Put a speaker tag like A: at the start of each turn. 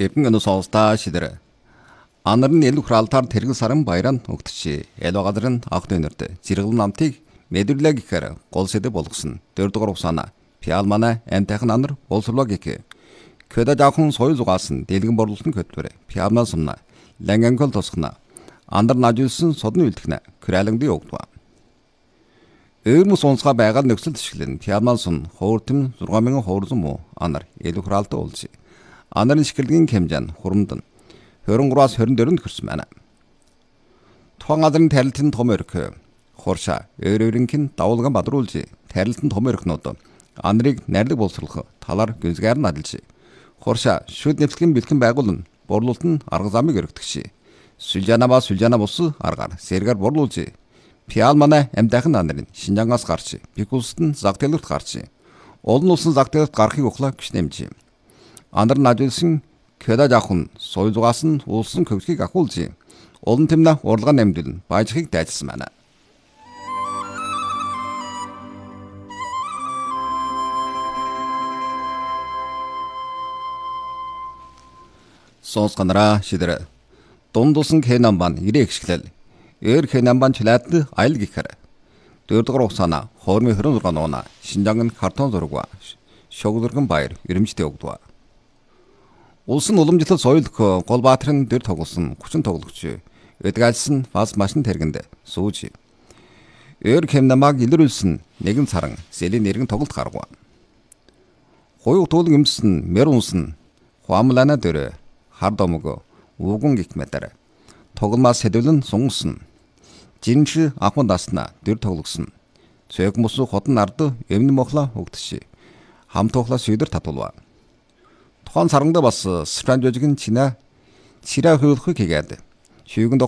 A: Эпэн anu соолстаа шидэрэ. Анарын эл ухраалтаар тэргэл сарын баяран өгтөчи. Эл багадрын ах дөнөрдө зэрэглэн намтыг мэдэрлэг гэхээр гол сэдэ болгосон. 4 дугаар усана. Пиалмана энтэхэн анар болсорлог гэх. Көдө жаахан соёл зугаасан дэлгэн борлуулалтын хөтөлбөр. Пиалман сумна. Лангангол тосхна. Андар нажуулсан содны үлдэхнэ. Күрэлэнгдээ өгдөө. Өөрмөс онцгой байгаль нөхцөл төшлөн Пиалман сум хоортым 6000 хоорзон муу анар эл ухраалтаа уулзъя. Анарын шикэлгийн хэмжээ хурамдан 23-аас 24-нд хүрсэн байна. Тухайн газрын тарилтын том өрх хорша өөрөөрийнх нь давуулган бадруулж тарилтын том өрхнүүд анарыг найрлаг боловсруулах талаар гүнзгийгээр нь адилж хорша шүд нэвсгэн бэлхэн байгуулна борлуулалт нь арга замыг өргөдөгч сүлжана ба сүлжана бус аргаар сэргээр борлуулж Пиалмана амтайхан анарын Шинжангаас гарч Пикулст нь зах дэлгэрт гарч олон улсын зах дэлгэрт гарахыг ухлаа гэж нэмж анар нажуулсан көдө жаахан соёл зугаас нь улсын хөгжгийг ахуулж олон тэмнэ урлагаа нэмдүүлэн баажихыг дайжилсан байна. Сонсгонараа шидэр дунд усан Кенамбан ирээ гიშгэлэл ээр Кенамбан чилээд айл гэхэр 4 дугаар усана хоормын 26 нуна Шинжаан картон зураг шогдөргөн баяр ирэмжтэй өгдөө. Улсын уламжлалт соёл Голбаатарын дөр тоглосон 30 тоглогч эдгээлсэн фас машин тэргэнд сууж ээр Кенамбаг илрүүлсэн нэгэн саран сэлийн нэргэн тоглолт гаргав. Хоёуг туулан эмсэн мэрунсэн хуамлана дөр хар домог ууган гихмэтэр тогломоос сэдвэлэн сунсан жинж ахын дасна дөр тоглосон цэг мус хотон ард эмнэ мохла өгдөши хам тухла шийдэр татулва. Тухайн саранда бас Спанжожгийн чина чира хөвлөхийг хийгээд шүүгэнд